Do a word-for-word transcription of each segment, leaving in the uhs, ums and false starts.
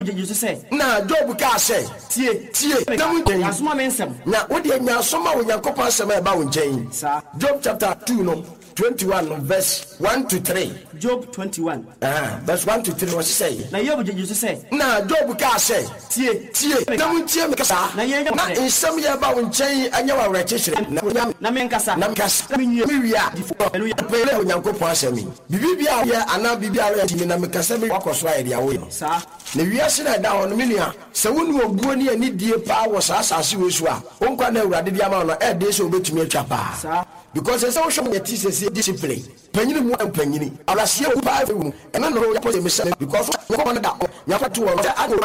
you say na Job ka say tie tie na wo nchen asoma mensem na wo de nya asoma wo Nyankopon asema e ba wo nchen sa Job chapter two no twenty-one verse one to three. Job twenty-one ah verse one to three what say na Job you say na Job ka say tie tie na wo ntie me kasa na ye na nsem ye ba wo nchen anya wa wra chechire na na me nkasa na nkasa me wia hallelujah pele wo Nyankopon asemi bibia ye ana bibia ye na me kasa me wakoso ayede awo sa na wiase na da hono menua se wonu obuo ne ani die pa wo sa asase wesu a wonkwa na awurade dia ma no e de so obetumi atwa pa sa because se wo hwem yeti se discipline panyini mu panyini alasie wo ba fu ena no ya pose mesa because wo da nyafato wo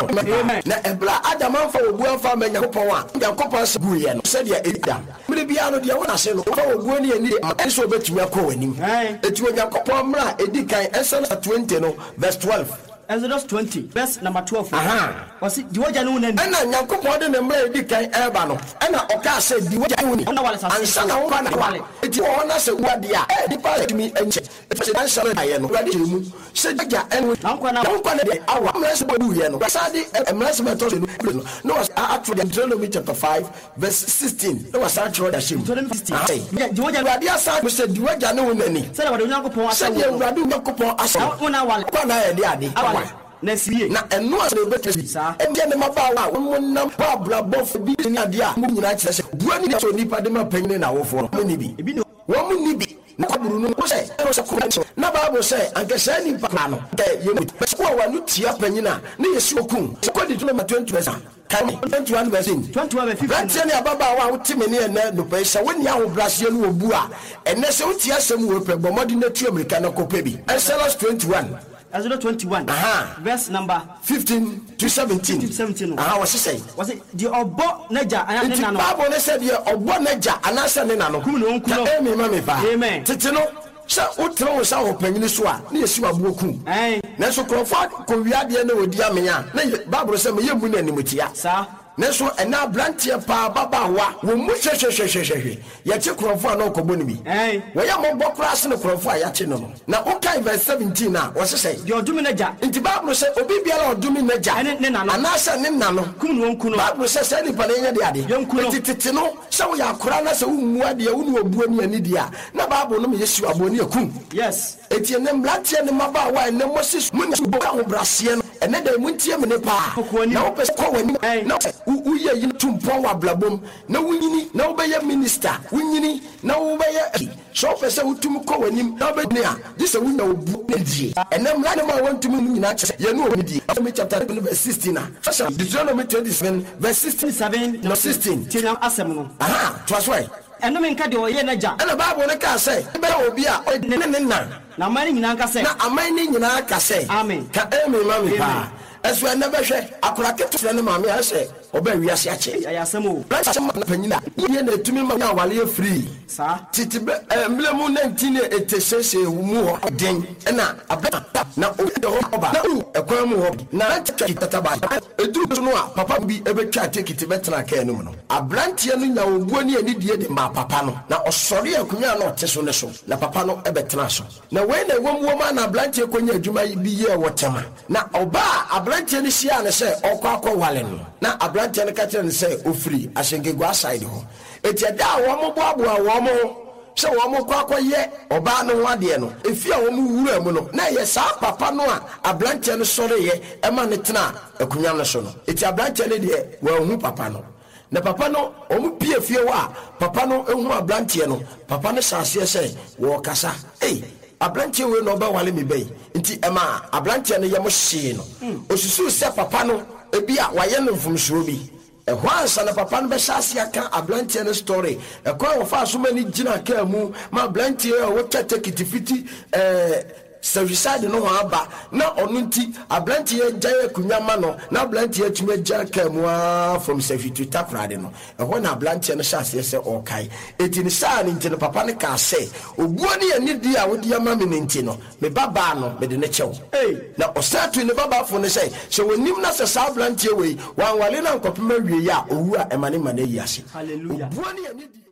na ebla adama fa obuo afa ma Nyankopon a Nyankopon se guye no se dia eda mire bia no dia wona se no fa obuo ne ani e so obetumi akọ wanim eti Nyankopon mra edi kan Exodus twenty no verse twelve. Exodus twenty verse number twelve. Aha. Was it diwoja no nani? Ena Nyankopon de mra edi kan eba no. Ena oka se diwoja no ni. Ansa na wo na wale. Eti wo na se wade a e di pa mi enche. Efese dan sha na ye no. Wade mu. Se jaja enu. Nankwa na nankwa na de awa. Mra se bodu ye no. Sade mra se meto se no. No was act for Deuteronomy chapter five verse sixteen. No was actually the shame. Deuteronomy sixteen. Yeah, diwoja wade asa mo se diwoja no nani. Se na wade Nyankopon asa. Se ye wade Nyankopon asa. Na na wale. Kwa na ye de ade. Na siye na eno ase betesi ende ne mabawa wo nam babla bof bi ni ade a mu nyina kire se bua ni so nipa de ma panyin na wofo no ni bi ebi no wo mu ni bi na kaburu no se e so ko na babo se anke se nipa na no de yemu ko wa no tia panyin na ne yesu okun ko di to ma twenty percent kan twenty-one percent twenty-one fifty right ne ababawa wo timi ne na no pe se woni awo brasie no obu a enne se wo tia asem wo pe bomodi na tu America na ko pe bi Exodus twenty-one Exodus twenty-one aha verse number fifteen to seventeen to seventeen aha what say was it the obo naja ana ne na no Bible ne said the obo naja ana se ne na no kum no nkuno amen mama pa amen tete no se utro wo sa ho panyini so a ne yesi wabuoku eh na so krofo ko wiade na odi amenya na Bible say me yemu na animtia sa ne so ena blantie pa baba wa wo mu hwehwehwehwehwe ye che krofo na okobo ni bi eh wo ya mo bokra se ne krofo a ya che no na okay verse seventeen na wo se say the odumi naja nti Bible say obi biara odumi naja ne na no ana se ne na no kum no nkuno Bible say say ni pa na nya de ade nti tete no se wo ya akora na se wo mu ade wo nu obuo ni ani dia na Bible no me yesu aboni akum yes eti ne mlatie ne maba wa ne Moses mu nya bo ka ho brasie no ene da mu ntie me ne pa na wo pese ko wani na uye yin tumpon wa blabom na wunyini na obeye minister wunyini na obeye so pese utum ko wanim na obeye a this wunya obu die enem la ne ma wantum nyina che ye no obedi Deuteronomy chapter verse sixteen na Deuteronomy twenty-seven verse sixteen no sixteen tinya asem no aha twas why eno me nka de oye naja ena Bible ne ka say be obi a ne ne na na amani nyina ka say na amani nyina ka say amen ka amen mami pa eso na be hwe akora ketu ne maame a say oba wiase ache ya asemo branch ma panyina ye na etumi ma na wale free sa titi be emblemu nineteen eighty-six mu ho den na abata na o de ho oba na ekwan mu ho na tata ba eduru so no a papa bi ebetwa tikiti betena ka enu no abrantie no nya obuo ni ani die de ma papa no na osori akunya na ote so ne so na papa no ebetena so na we na ewom ma na abrantie konya adwuma bi ye wotema na oba abrantie ni sia ne se okwa akwa wale no na abrantie ne ka kire ne se ofiri ahyengegwa side ho etiada wo mo boaboa wo mo se wo mo kwa akoye oba no wade no efi a wo mo wura mu no na ye sa papa no a abrantie no sore ye e ma ne tena akunya no so no eti abrantie ne de wo hu papa no na papa no o mu pie fie wa papa no ehu abrantie no papa no saase se wo kasa eh abrantie we no ba wale me bai nti e ma abrantie no ye mo hye no osusu se papa no ebi a waye no mfumsuo bi e hwansa na papa no be hyase aka abrantie no story e kwa wo fa so mani gina ka mu ma abrantie wo tete kitifiti eh servicade no aba na onu nti abrantie gyaye kunyama no na abrantie tuma gya ka mu from sefitu takrade no e ho na abrantie no hyase se okai eti ni sa ni nti no papa no ka se obuo ne ani di a wodi ama me nti no me baba no me de ne chew eh na osatu ne baba fo ne say se wonim na se sa abrantie we wan wale na nkopema wie ya owu a emane mane yi ase hallelujah obuo ne ani